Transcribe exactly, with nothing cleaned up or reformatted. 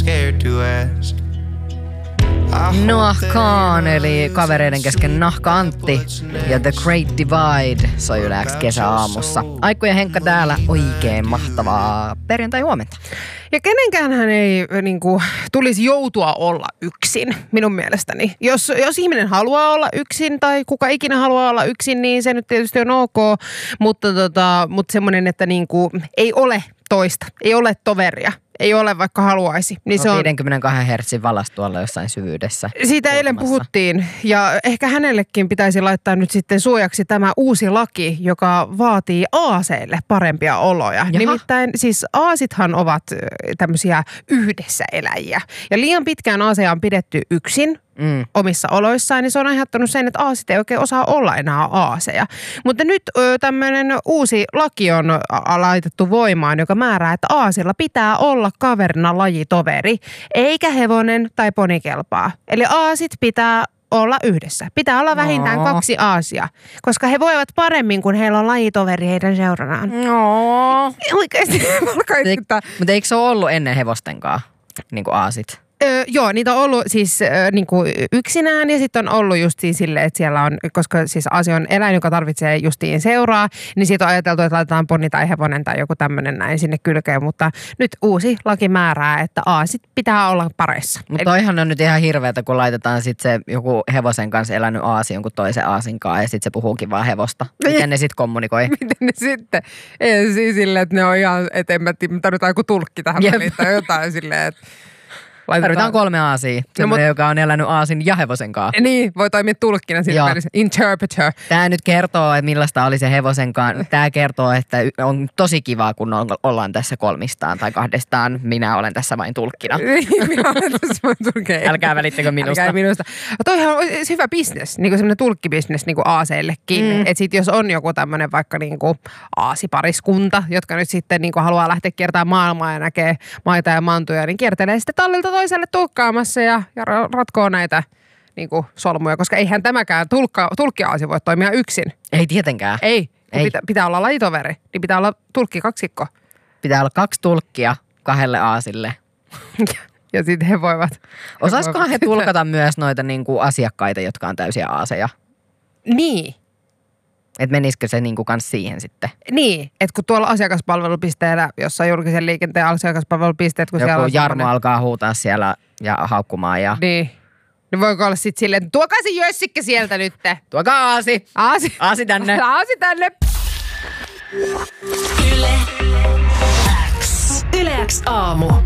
scared to ask. Nahkaan, eli kavereiden kesken Nahka Antti ja The Great Divide soi Yle X kesäaamussa. Aikku ja Henkka täällä, oikein mahtavaa perjantai-huomenta. Ja kenenkään hän ei niin kuin, tulisi joutua olla yksin, minun mielestäni. Jos, jos ihminen haluaa olla yksin tai kuka ikinä haluaa olla yksin, niin se nyt tietysti on ok, mutta, tota, mutta semmoinen, että niin kuin, ei ole toista, ei ole toveria. Ei ole, vaikka haluaisi. Niin no, se on viisikymmentäkaksi hertsin valas tuolla jossain syvyydessä. Siitä kulmassa. Eilen puhuttiin ja ehkä hänellekin pitäisi laittaa nyt sitten suojaksi tämä uusi laki, joka vaatii aaseille parempia oloja. Jaha. Nimittäin siis aasithan ovat tämmöisiä yhdessä eläjiä. Ja liian pitkään aaseja on pidetty yksin. Mm. omissa oloissaan, niin se on aiheuttanut sen, että aasit ei oikein osaa olla enää aaseja. Mutta nyt tämmöinen uusi laki on a- laitettu voimaan, joka määrää, että aasilla pitää olla kaverina lajitoveri, eikä hevonen tai poni kelpaa. Eli aasit pitää olla yhdessä. Pitää olla vähintään no. kaksi aasia, koska he voivat paremmin, kun heillä on lajitoveri heidän seuranaan. No. Oikeasti. Mutta eikö se ole ollut ennen hevostenkaan, niin kuin aasit? Öö, joo, niitä on ollut siis öö, niin kuin yksinään ja sitten on ollut justiin silleen, että siellä on, koska siis aasi on eläin, joka tarvitsee justiin seuraa, niin siitä on ajateltu, että laitetaan ponni tai hevonen tai joku tämmöinen näin sinne kylkeen, mutta nyt uusi laki määrää, että aasit pitää olla pareissa. Mutta toihan on nyt ihan hirveätä, kun laitetaan sitten se joku hevosen kanssa elänyt aasi jonkun toisen aasin kanssa ja sitten se puhuukin vaan hevosta. Miten ne sitten kommunikoi? Miten ne sitten? Ei siis silleen, että ne on ihan, että en mä tiedä, tarvitaan joku tulkki tähän väliin tai jotain silleen, että laitetaan. Tarvitaan kolme aasia, no, mut, joka on elänyt aasin ja hevosen kanssa. Niin, voi toimia tulkkina siinä välissä. Interpreter. Tämä nyt kertoo, että millaista oli se hevosen kanssa. Tämä kertoo, että on tosi kivaa, kun on, ollaan tässä kolmistaan tai kahdestaan. Minä olen tässä vain tulkkina. Minä olen tässä vain tulkkina. Älkää välittäkö minusta. Älkää minusta. Toihan on hyvä bisnes, niin kuin semmoinen tulkkibisnes niin kuin aaseillekin. Mm. Että sitten jos on joku tämmöinen vaikka niin kuin aasipariskunta, jotka nyt sitten niin kuin haluaa lähteä kiertämään maailmaa ja näkee maita ja mantuja, niin kiertelee sitten tallilta toiselle tulkkaamassa ja, ja ratkoo näitä niin kuin solmuja, koska eihän tämäkään tulkka, tulkkiaasi voi toimia yksin. Ei tietenkään. Ei, Ei. Pitä, pitää olla lajitoveri, niin pitää olla tulkki kaksikko. Pitää olla kaksi tulkkia kahdelle aasille. Ja sitten he voivat. Osaisikohan he tulkata myös noita niin kuin asiakkaita, jotka on täysiä aaseja? Niin. Että menisikö se niinku kans siihen sitten? Niin, että kun tuolla asiakaspalvelupisteellä, jossa julkisen liikenteen asiakaspalvelupisteet, kun joku siellä on Jarmo sellainen alkaa huutaa siellä ja haukkumaan. Ja niin. Niin voiko olla sitten silleen, että tuokaa se jössikkä sieltä nyt. Tuokaa aasi. Aasi. Aasi tänne. Aasi tänne. Yle X. Yle X aamu.